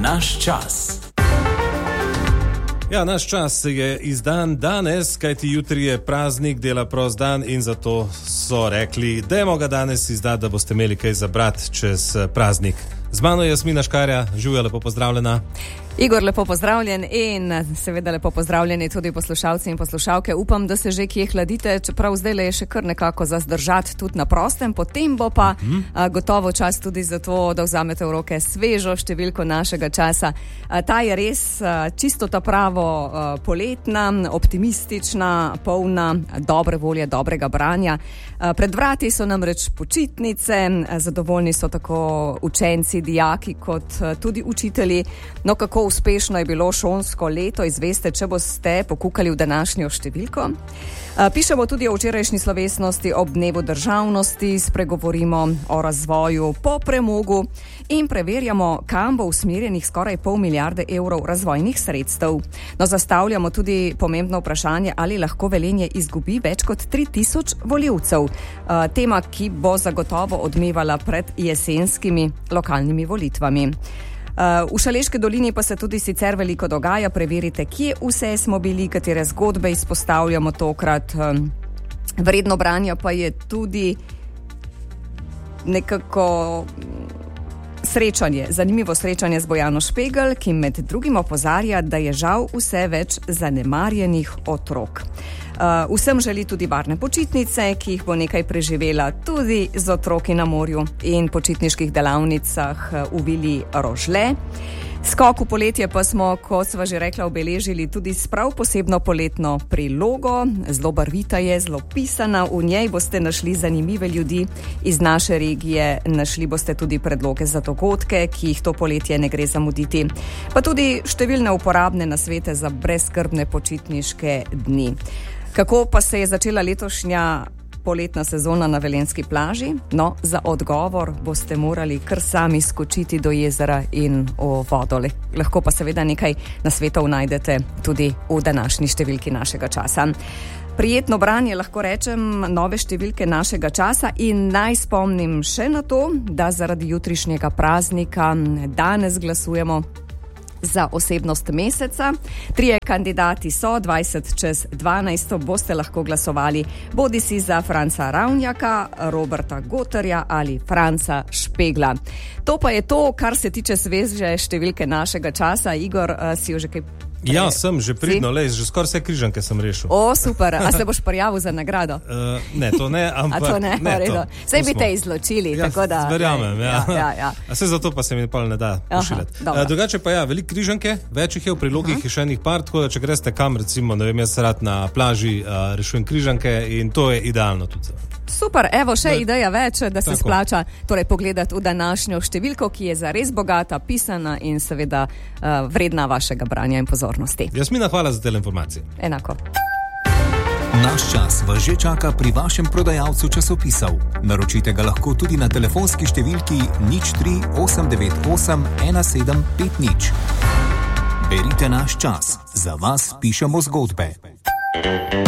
Naš čas. Ja, naš čas je izdan danes, kajti jutri je praznik, dela prost dan in zato so rekli, dajmo ga danes izdati, da boste imeli kaj za brat čez praznik. Z mano je Jasmina Škarja, Žuja, lepo pozdravljena. Igor, lepo pozdravljen in seveda lepo pozdravljeni tudi poslušalci in poslušalke. Upam, da se že kje hladite, čeprav zdaj je še kar nekako za zdržati tudi na prostem, potem bo pa gotovo čas tudi za to, da vzamete v roke svežo številko našega časa. Ta je res čisto ta pravo poletna, optimistična, polna dobre volje, dobrega branja. Pred vrati so namreč počitnice, zadovoljni so tako učenci, dijaki kot tudi učitelji. No, kako uspešno je bilo šolsko leto, izveste, če boste pokukali v današnjo številko. Pišemo tudi o včerajšnji slovesnosti ob dnevu državnosti, spregovorimo o razvoju po premogu in preverjamo, kam bo usmerjenih skoraj 0,5 milijarde evrov razvojnih sredstev. No, zastavljamo tudi pomembno vprašanje, ali lahko Velenje izgubi več kot 3000 volivcev. Tema, ki bo zagotovo odmevala pred jesenskimi lokalnimi volitvami. V Šaleški dolini pa se tudi sicer veliko dogaja, preverite, kje vse smo bili, katere zgodbe izpostavljamo tokrat. Vredno branja pa je tudi nekako srečanje, zanimivo srečanje z Bojano Špegel, ki med drugim opozarja, da je žal vse več zanemarjenih otrok. Vsem želi tudi varne počitnice, ki jih bo nekaj preživela tudi z otroki na morju in počitniških delavnicah v Vili Rožle. Skok v poletje pa smo, kot sva že rekla, obeležili tudi s prav posebno poletno prilogo. Zelo barvita je, zelo pisana, v njej boste našli zanimive ljudi iz naše regije, našli boste tudi predloge za dogodke, ki jih to poletje ne gre zamuditi, pa tudi številne uporabne nasvete za brezskrbne počitniške dni. Kako pa se je začela letošnja poletna sezona na velenjski plaži? No, za odgovor boste morali kar sami skočiti do jezera in v vodo. Lahko pa seveda nekaj nasvetov najdete tudi v današnji številki našega časa. Prijetno branje, lahko rečem, nove številke našega časa in naj spomnim še na to, da zaradi jutrišnjega praznika danes glasujemo za osebnost meseca. 3 kandidati so, 20 čez 12 boste lahko glasovali bodisi za Franca Ravnjaka, Roberta Gotarja ali Franca Špegla. To pa je to, kar se tiče sveže številke našega časa. Igor, si jo že kaj... Ja, sem že pridno, že skoraj vse križanke sem rešil. O, super, a se boš prijavil za nagrado? Ne, to ne, ampak... A to ne, redo. Saj bi te izločili, ja, tako da... Verjamem, ja. Ja. A se zato pa se mi pa ne da pošiljati. Drugače pa ja, veliko križanke, več jih je v prilogih, je še enih par, tako da če greste kam, recimo, ne vem, jaz rad na plaži rešujem križanke in to je idealno tudi za. Super, evo še ideja več, da se splača torej pogledati v današnjo številko, ki je zares bogata, pisana in seveda vredna vašega branja in pozornosti. Jasmina, hvala za te informacije. Enako. Naš čas vas že čaka pri vašem prodajalcu časopisov. Naročite ga lahko tudi na telefonski številki 03 898 1750. Berite Naš čas. Za vas pišemo zgodbe.